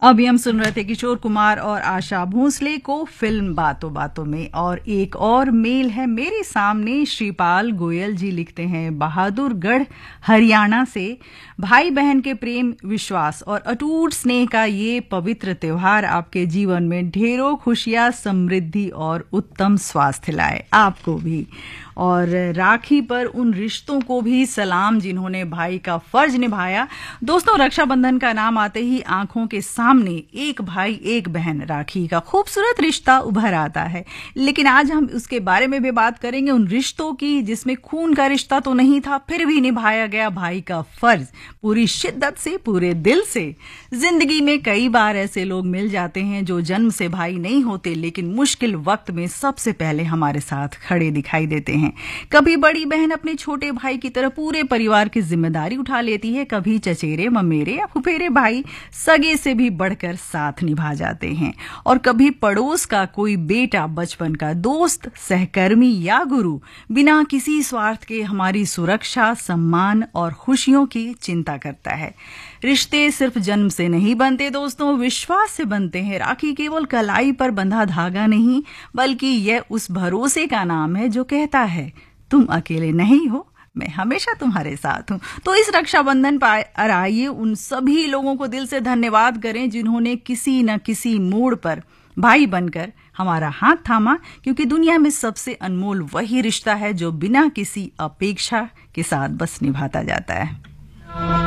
अभी हम सुन रहे थे किशोर कुमार और आशा भोसले को फिल्म बातों बातों में। और एक और मेल है मेरे सामने। श्रीपाल गोयल जी लिखते हैं, बहादुरगढ़ हरियाणा से। भाई बहन के प्रेम, विश्वास और अटूट स्नेह का ये पवित्र त्योहार आपके जीवन में ढेरों खुशियां, समृद्धि और उत्तम स्वास्थ्य लाए, आपको भी। और राखी पर उन रिश्तों को भी सलाम जिन्होंने भाई का फर्ज निभाया। दोस्तों, रक्षाबंधन का नाम आते ही आंखों के सामने एक भाई एक बहन राखी का खूबसूरत रिश्ता उभर आता है। लेकिन आज हम उसके बारे में भी बात करेंगे, उन रिश्तों की जिसमें खून का रिश्ता तो नहीं था, फिर भी निभाया गया भाई का फर्ज पूरी शिद्दत से, पूरे दिल से। जिंदगी में कई बार ऐसे लोग मिल जाते हैं जो जन्म से भाई नहीं होते, लेकिन मुश्किल वक्त में सबसे पहले हमारे साथ खड़े दिखाई देते हैं। कभी बड़ी बहन अपने छोटे भाई की तरह पूरे परिवार की जिम्मेदारी उठा लेती है, कभी चचेरे, ममेरे या फुफेरे भाई सगे से भी बढ़कर साथ निभा जाते हैं, और कभी पड़ोस का कोई बेटा, बचपन का दोस्त, सहकर्मी या गुरु बिना किसी स्वार्थ के हमारी सुरक्षा, सम्मान और खुशियों की चिंता करता है। रिश्ते सिर्फ जन्म से नहीं बनते दोस्तों, विश्वास से बनते हैं। राखी केवल कलाई पर बंधा धागा नहीं, बल्कि यह उस भरोसे का नाम है जो कहता है तुम अकेले नहीं हो, मैं हमेशा तुम्हारे साथ हूं। तो इस रक्षाबंधन पर आइए उन सभी लोगों को दिल से धन्यवाद करें जिन्होंने किसी न किसी मोड़ पर भाई बनकर हमारा हाथ थामा, क्योंकि दुनिया में सबसे अनमोल वही रिश्ता है जो बिना किसी अपेक्षा के साथ बस निभाता जाता है।